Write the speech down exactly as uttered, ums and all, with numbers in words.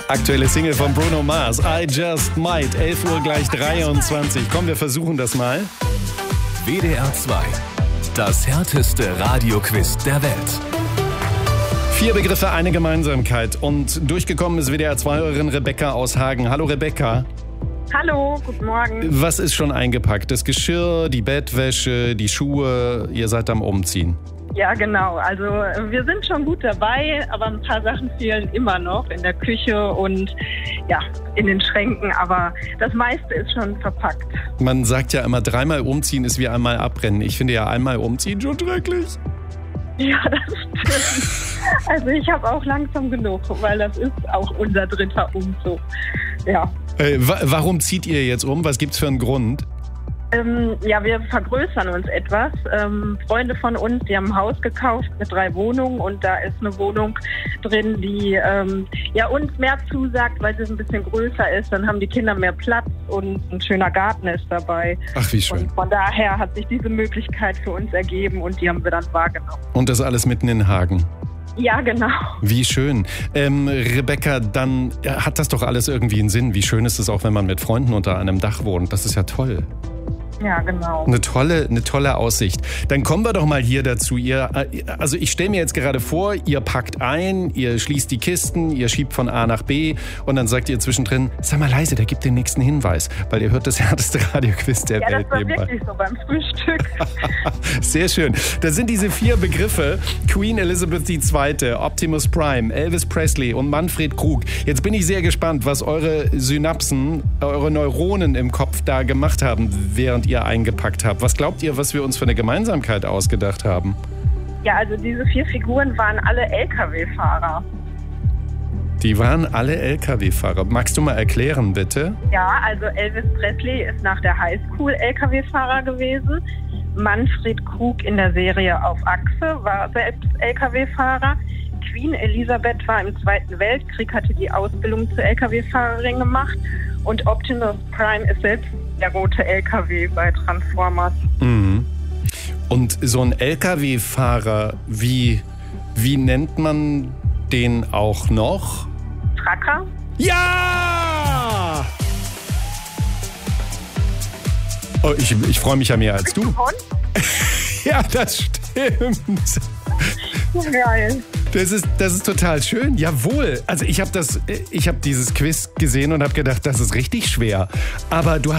Aktuelle Single von Bruno Mars, I Just Might, elf Uhr gleich dreiundzwanzig. Komm, wir versuchen das mal. W D R zwei, das härteste Radioquiz der Welt. Vier Begriffe, eine Gemeinsamkeit. Und durchgekommen ist W D R zwei-Hörerin Rebecca aus Hagen. Hallo Rebecca. Hallo, guten Morgen. Was ist schon eingepackt? Das Geschirr, die Bettwäsche, die Schuhe, ihr seid am Umziehen. Ja, genau. Also wir sind schon gut dabei, aber ein paar Sachen fehlen immer noch in der Küche und ja, in den Schränken. Aber das meiste ist schon verpackt. Man sagt ja immer, dreimal umziehen ist wie einmal abbrennen. Ich finde ja einmal umziehen schon schrecklich. Ja, das stimmt. Also ich habe auch langsam genug, weil das ist auch unser dritter Umzug. Ja. Äh, wa- warum zieht ihr jetzt um? Was gibt's für einen Grund? Ähm, ja, wir vergrößern uns etwas. Ähm, Freunde von uns, die haben ein Haus gekauft mit drei Wohnungen und da ist eine Wohnung drin, die ähm, ja uns mehr zusagt, weil sie ein bisschen größer ist. Dann haben die Kinder mehr Platz und ein schöner Garten ist dabei. Ach, wie schön. Und von daher hat sich diese Möglichkeit für uns ergeben und die haben wir dann wahrgenommen. Und das alles mitten in Hagen. Ja, genau. Wie schön. Ähm, Rebecca, dann hat das doch alles irgendwie einen Sinn. Wie schön ist es auch, wenn man mit Freunden unter einem Dach wohnt. Das ist ja toll. Ja, genau. Eine tolle, eine tolle Aussicht. Dann kommen wir doch mal hier dazu. Ihr, also ich stelle mir jetzt gerade vor, ihr packt ein, ihr schließt die Kisten, ihr schiebt von A nach B und dann sagt ihr zwischendrin, sei mal leise, der gibt den nächsten Hinweis, weil ihr hört das härteste Radioquiz der Ja, Welt das war nebenbei. wirklich so beim Frühstück. Sehr schön. Das sind diese vier Begriffe. Queen Elizabeth die Zweite, Optimus Prime, Elvis Presley und Manfred Krug. Jetzt bin ich sehr gespannt, was eure Synapsen, eure Neuronen im Kopf da gemacht haben, während ihr eingepackt habt. Was glaubt ihr, was wir uns für eine Gemeinsamkeit ausgedacht haben? Ja, also diese vier Figuren waren alle L K W-Fahrer. Die waren alle L K W-Fahrer. Magst du mal erklären, bitte? Ja, also Elvis Presley ist nach der Highschool L K W-Fahrer gewesen. Manfred Krug in der Serie Auf Achse war selbst L K W-Fahrer. Queen Elizabeth war im Zweiten Weltkrieg, hatte die Ausbildung zur L K W-Fahrerin gemacht. Und Optimus Prime ist selbst der rote L K W bei Transformers. Mhm. Und so ein L K W-Fahrer, wie, wie nennt man den auch noch? Trucker? Ja! Oh, ich, ich freue mich ja mehr als du. Ja, das stimmt. Geil. Das ist, das ist total schön. Jawohl. Also ich habe das, ich habe dieses Quiz gesehen und habe gedacht, das ist richtig schwer. Aber du hast